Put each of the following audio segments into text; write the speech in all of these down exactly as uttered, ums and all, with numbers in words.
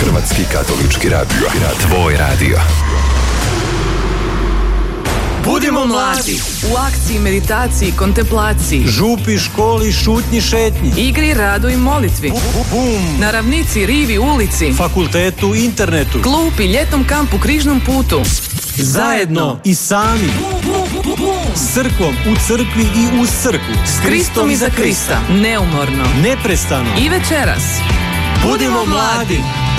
Hrvatski katolički radio. Tvoj radio. Budimo mladi u akciji, meditaciji, kontemplaciji, župi, školi, šutnji, šetnji, igri, radu i molitvi, bum, na ravnici, rivi, ulici, fakultetu, internetu, klupi, ljetnom kampu, križnom putu. Zajedno i sami, s crkvom, u crkvi i uz crkvu, s Kristom i za Krista, neumorno, neprestano i večeras. Budimo mladi!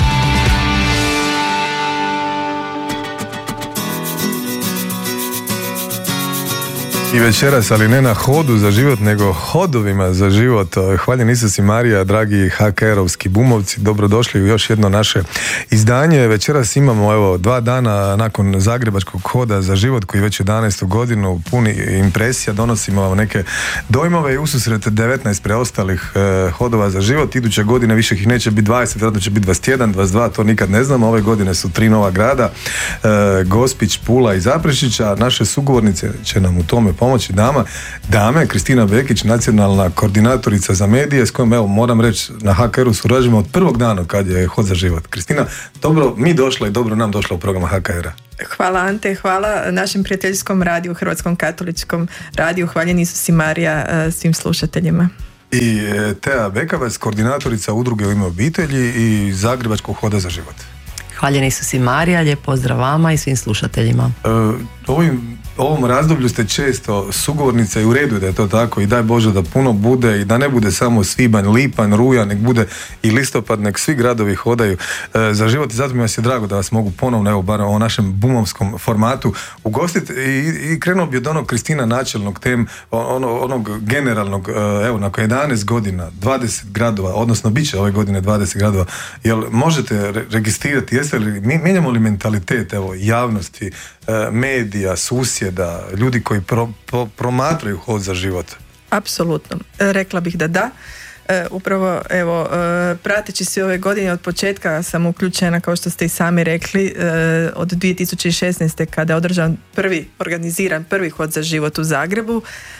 I večeras, ali ne na hodu za život, nego hodovima za život. Hvaljen Isus i Marija, dragi ha ka erovski bumovci, dobrodošli u još jedno naše izdanje. Večeras imamo, evo, dva dana nakon Zagrebačkog hoda za život, koji već jedanaestu godinu puni impresija, donosimo vam neke dojmove i ususret devetnaest preostalih eh, hodova za život. Iduće godine više ih neće biti dvadeset, vjerojatno će biti dvadeset jedan, dvadeset dva, to nikad ne znamo. Ove godine su tri nova grada, eh, Gospić, Pula i Zaprešića. Naše sugovornice će nam u tome pomoći dama, dame, Kristina Bekić, nacionalna koordinatorica za medije, s kojom, evo, moram reći, na ha ka eru surađujemo od prvog dana kad je Hod za život. Kristina, dobro mi došla i dobro nam došla u program ha ka era. Hvala Ante, hvala našem prijateljskom radiju, Hrvatskom katoličkom radiju, hvaljen Isus i Marija svim slušateljima. I Tea Bekavac, koordinatorica udruge U ime obitelji i Zagrebačkog hoda za život. Hvaljen Isus i Marija, lijep pozdrav vama i svim slušateljima. E, ovim ovom razdoblju ste često sugovornica i u redu da je to tako i daj Bože da puno bude i da ne bude samo svibanj, lipanj, rujan, nek bude i listopad, nek svi gradovi hodaju e, za život i zato mi vas je drago da vas mogu ponovno, evo, bar o našem bumovskom formatu ugostiti i, i krenuo bi od onog, Kristina, načelnog tem, ono, onog generalnog, e, evo, nakon jedanaest godina, dvadeset gradova, odnosno bit će ove godine dvadeset gradova, jel možete re- registrirati, jeste li, mijenjamo li mentalitet, evo, javnosti, e, medija, susjeda, da ljudi koji pro, pro, promatraju Hod za život? Apsolutno. Rekla bih da da. E, upravo, evo, e, prateći sve ove godine od početka sam uključena, kao što ste i sami rekli, e, od dvije tisuće šesnaeste kada je održan prvi, organiziran prvi Hod za život u Zagrebu.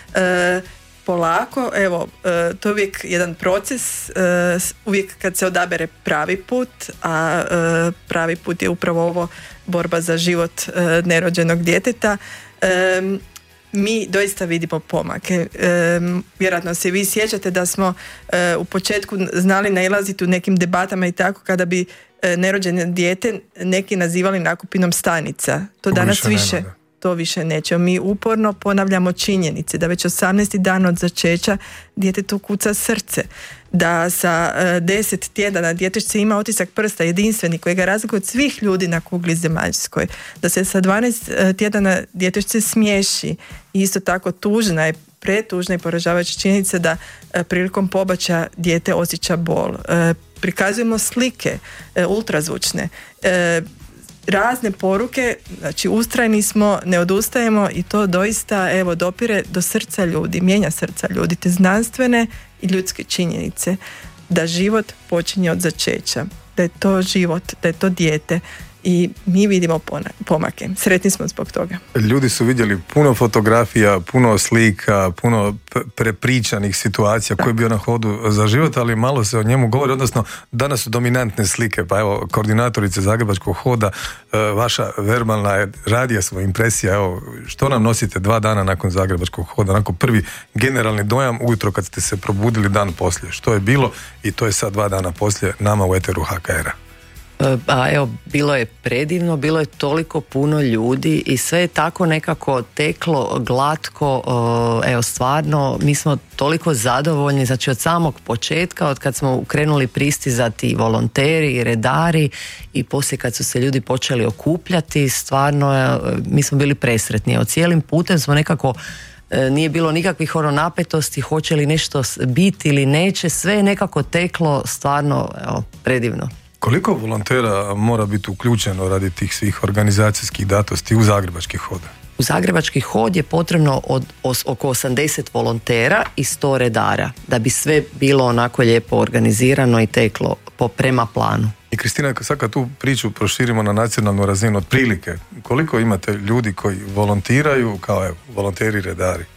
E, polako, evo, e, to je uvijek jedan proces, e, uvijek kad se odabere pravi put, a e, pravi put je upravo ovo, borba za život e, nerođenog djeteta. E, mi doista vidimo pomake. E, vjerojatno se vi sjećate da smo e, u početku znali nailaziti u nekim debatama i tako, kada bi e, nerođeno dijete neki nazivali nakupinom stanica. To danas više, više nema, to više neće. Mi uporno ponavljamo činjenice da već osamnaesti dan od začeća djetetu kuca srce, da sa uh, deset tjedana djetešće ima otisak prsta jedinstveni koji ga razlikuje od svih ljudi na kugli zemaljskoj, da se sa dvanaest uh, tjedana djetešće smiješi. I isto tako tužna je, pretužna i poražavajuća činjenica da uh, prilikom pobačaja dijete osjeća bol. Uh, prikazujemo slike uh, ultrazvučne, uh, razne poruke, znači ustrajni smo, ne odustajemo i to doista, evo, dopire do srca ljudi, mijenja srca ljudi, te znanstvene i ljudske činjenice da život počinje od začeća, da je to život, da je to dijete i mi vidimo pomake. Sretni smo zbog toga. Ljudi su vidjeli puno fotografija, puno slika, puno prepričanih situacija koje je bio na Hodu za život, ali malo se o njemu govori, odnosno danas su dominantne slike, pa evo, koordinatorice Zagrebačkog hoda, vaša verbalna radija svoja impresija, evo, što nam nosite dva dana nakon Zagrebačkog hoda, nakon prvi generalni dojam ujutro kad ste se probudili dan poslije, što je bilo i to je sad dva dana poslije nama u eteru ha ka era. A evo, bilo je predivno, bilo je toliko puno ljudi i sve je tako nekako teklo glatko, evo, stvarno mi smo toliko zadovoljni, znači od samog početka, od kad smo krenuli pristizati volonteri i redari i poslije kad su se ljudi počeli okupljati, stvarno mi smo bili presretni. Od cijelim putem smo nekako, nije bilo nikakvih ono napetosti, hoće li nešto biti ili neće, sve je nekako teklo stvarno, evo, predivno. Koliko volontera mora biti uključeno radi tih svih organizacijskih datosti u Zagrebački hod? U Zagrebački hod je potrebno od, os, oko osamdeset volontera i sto redara da bi sve bilo onako lijepo organizirano i teklo po, prema planu. I Kristina, sad kad tu priču proširimo na nacionalnu razinu, otprilike, koliko imate ljudi koji volontiraju kao, evo, volonteri redari?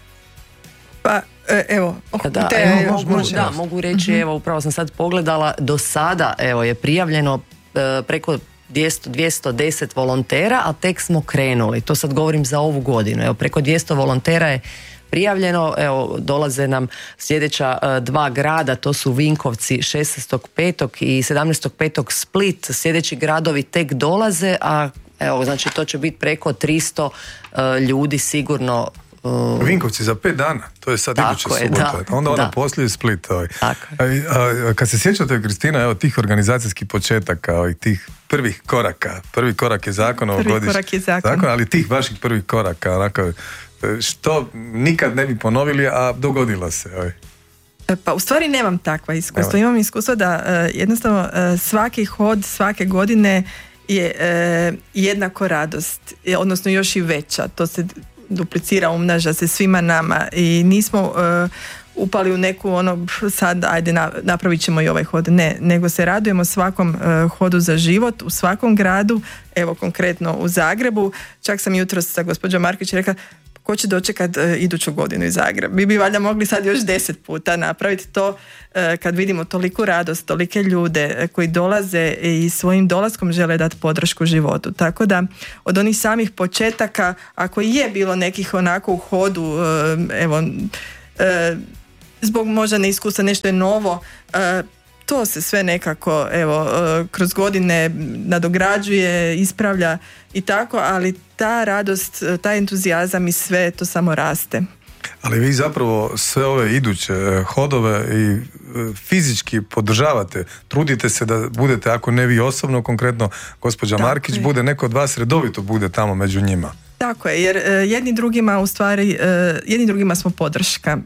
Pa, evo, da, te, evo evo mogu, može. da, mogu reći, uh-huh. evo, upravo sam sad pogledala, do sada, evo, je prijavljeno preko dvjesto, dvjesto deset volontera, a tek smo krenuli. To sad govorim za ovu godinu. Evo, preko dvjesto volontera je prijavljeno. Evo, dolaze nam sljedeća uh, dva grada, to su Vinkovci šesnaestog petog i sedamnaestog petog Split. Sljedeći gradovi tek dolaze, a evo, znači to će biti preko tristo uh, ljudi sigurno. Uh, Vinkovci za pet dana, to je sad iduća subota. Da, onda da. ona poslije Split. Ovaj. Tako a, a, kad se sjećate, Kristina, evo tih organizacijskih početaka i tih prvih koraka, prvi korak je zakon Prvi ovogodišnji korak je zakon. zakon, ali tih vaših prvih koraka, onako, što nikad ne bi ponovili, a dogodilo se. Ovaj. Pa u stvari nemam takva iskustva. Evo. Imam iskustva da uh, jednostavno uh, svaki hod svake godine je uh, jednako radost, odnosno još i veća. To se duplicira, umnaža se svima nama i nismo uh, upali u neku ono sad ajde na, napravit ćemo i ovaj hod. Ne, nego se radujemo svakom uh, hodu za život u svakom gradu, evo konkretno u Zagrebu. Čak sam jutros sa gospođom Markić rekla ko će dočekat uh, iduću godinu iz Zagreba. Mi bi valjda mogli sad još deset puta napraviti to uh, kad vidimo toliku radost, tolike ljude uh, koji dolaze i svojim dolaskom žele dati podršku životu. Tako da od onih samih početaka, ako je bilo nekih onako u hodu, uh, evo, uh, zbog možda neiskustva nešto je novo, uh, to se sve nekako evo uh, kroz godine nadograđuje, ispravlja i tako, ali ta radost, taj entuzijazam i sve to samo raste. Ali vi zapravo sve ove iduće hodove i fizički podržavate, trudite se da budete, ako ne vi osobno, konkretno gospođa tako Markić, je. Bude neko od vas redovito bude tamo među njima. Tako je, jer uh, jedni drugima u stvari, uh, jedni drugima smo podrška.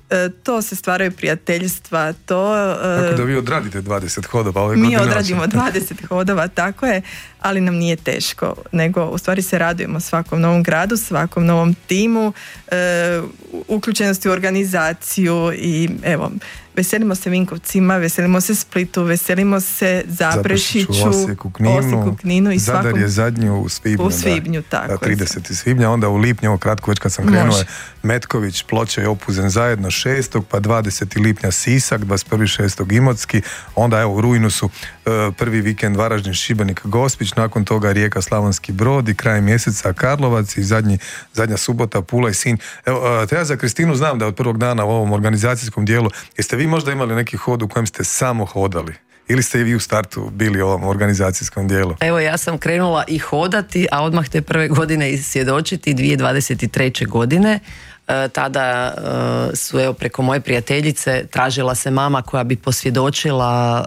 To se stvaraju prijateljstva, to... Tako da vi odradite dvadeset hodova ove mi godine. Mi odradimo dvadeset hodova, tako je, ali nam nije teško, nego u stvari se radujemo svakom novom gradu, svakom novom timu, e, uključenosti u organizaciju i evo, veselimo se Vinkovcima, veselimo se Splitu, veselimo se Zaprešiću, Osijeku, Kninu, Osijeku, Kninu i Zadar svakom... je zadnji u svibnju. U svibnju, da, tako da, tridesetog svibnja, onda u lipnju, ovo kratko već kad sam krenuo, je Metković, Ploče i Opuzen zajedno šestog pa dvadesetog lipnja Sisak, dvadeset prvog šestog Imotski, onda evo u rujnu su uh, prvi vikend Varaždin, Šibenik, Gospić, nakon toga Rijeka, Slavonski Brod i kraj mjeseca Karlovac i zadnji, zadnja subota Pula i Sinj. Evo, uh, te ja za Kristinu znam da od prvog dana u ovom organizacijskom dijelu, jeste vi možda imali neki hod u kojem ste samo hodali? Ili ste i vi u startu bili u ovom organizacijskom dijelu? Evo, ja sam krenula i hodati, a odmah te prve godine i svjedočiti dvije tisuće dvadeset treće godine. E, tada e, su evo preko moje prijateljice tražila se mama koja bi posvjedočila,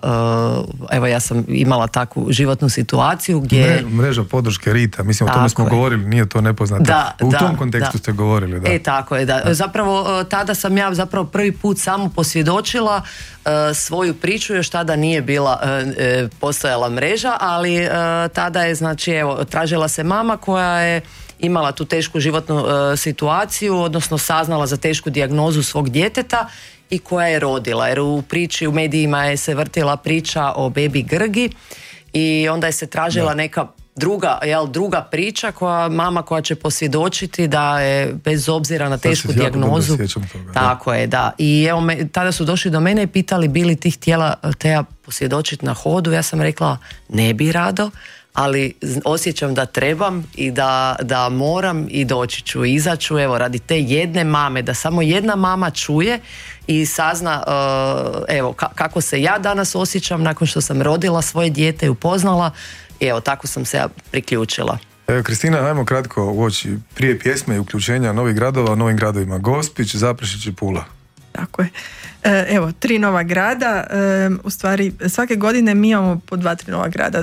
e, evo ja sam imala takvu životnu situaciju gdje... Mre, mreža podrške Rita, mislim o tome smo je. govorili, nije to nepoznato. Da, u da, tom kontekstu da. ste govorili, da. E, tako je, da. Zapravo tada sam ja zapravo prvi put samo posvjedočila uh, svoju priču, još tada nije bila uh, postojala mreža, ali uh, tada je, znači, evo, tražila se mama koja je imala tu tešku životnu uh, situaciju, odnosno saznala za tešku dijagnozu svog djeteta i koja je rodila, jer u priči, u medijima je se vrtila priča o bebi Grgi i onda je se tražila da. neka druga, jel, druga priča, koja mama koja će posvjedočiti da je bez obzira na tešku dijagnozu. Toga, tako da. je, da. I evo, me, tada su došli do mene i pitali bi li ti htjela Teja posvjedočiti na hodu. Ja sam rekla ne bi rado, ali osjećam da trebam i da, da moram i doći ću, izaću, evo, radi te jedne mame, da samo jedna mama čuje i sazna uh, evo, ka- kako se ja danas osjećam nakon što sam rodila svoje dijete i upoznala. I evo, tako sam se ja priključila. Evo, Kristina, ajmo kratko uoči prije pjesme i uključenja novih gradova, novim gradovima Gospić, Zaprešić i Pula. Tako je. Evo, tri nova grada, u stvari svake godine mi imamo po dva, tri nova grada,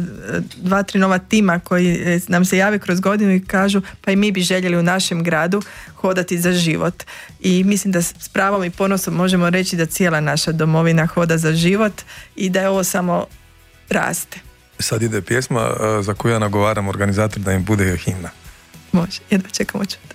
dva, tri nova tima koji nam se jave kroz godinu i kažu pa i mi bi željeli u našem gradu hodati za život. I mislim da s pravom i ponosom možemo reći da cijela naša domovina hoda za život i da je ovo samo raste. Sad ide pjesma za koju ja nagovaram organizator da im bude himna. Može, jedva čekamo čuti.